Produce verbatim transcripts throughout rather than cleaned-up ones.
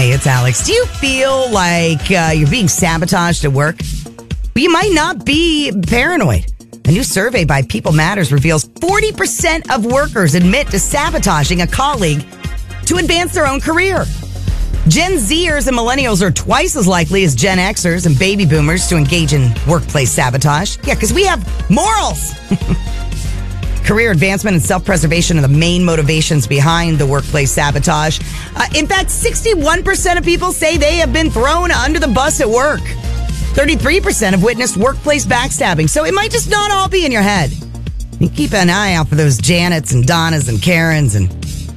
Hey, it's Alex. Do you feel like uh, you're being sabotaged at work? You might not be paranoid. A new survey by People Matters reveals forty percent of workers admit to sabotaging a colleague to advance their own career. Gen Zers and millennials are twice as likely as Gen Xers and baby boomers to engage in workplace sabotage. Yeah, because we have morals. Career advancement and self-preservation are the main motivations behind the workplace sabotage. Uh, in fact, sixty-one percent of people say they have been thrown under the bus at work. thirty-three percent have witnessed workplace backstabbing, so it might just not all be in your head. You keep an eye out for those Janets and Donnas and Karens and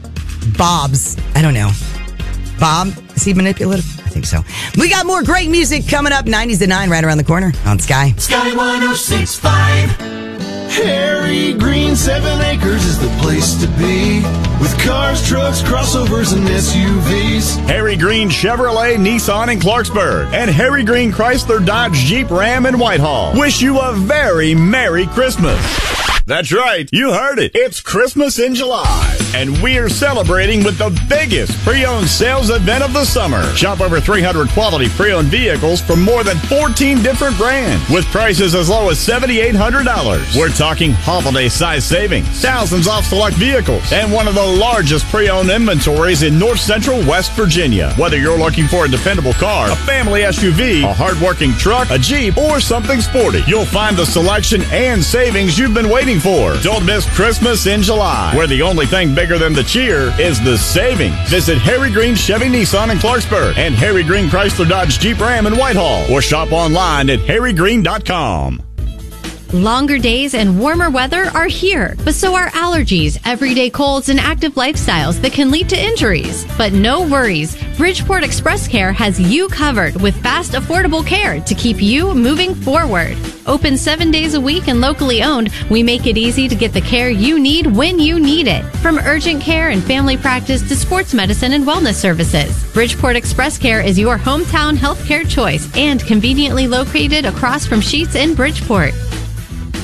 Bobs. I don't know. Bob? Is he manipulative? I think so. We got more great music coming up. nineties to nine right around the corner on Sky. Sky one oh six point five. Harry Green, seven acres is the place to be. With cars, trucks, crossovers, and S U Vs. Harry Green Chevrolet, Nissan in Clarksburg. And Harry Green Chrysler, Dodge, Jeep, Ram in Whitehall. Wish you a very Merry Christmas. That's right, you heard it. It's Christmas in July, and we're celebrating with the biggest pre-owned sales event of the summer. Shop over three hundred quality pre-owned vehicles from more than fourteen different brands, with prices as low as seven thousand eight hundred dollars. We're talking holiday-size savings, thousands off select vehicles, and one of the largest pre-owned inventories in North Central West Virginia. Whether you're looking for a dependable car, a family S U V, a hard-working truck, a Jeep, or something sporty, you'll find the selection and savings you've been waiting for. Don't miss Christmas in July, where the only thing bigger than the cheer is the savings. Visit Harry Green Chevy Nissan in Clarksburg and Harry Green Chrysler Dodge Jeep Ram in Whitehall, or shop online at harry green dot com. Longer days and warmer weather are here, but so are allergies, everyday colds, and active lifestyles that can lead to injuries. But no worries, Bridgeport Express Care has you covered with fast, affordable care to keep you moving forward. Open seven days a week and locally owned, we make it easy to get the care you need when you need it. From urgent care and family practice to sports medicine and wellness services, Bridgeport Express Care is your hometown healthcare choice and conveniently located across from Sheetz in Bridgeport.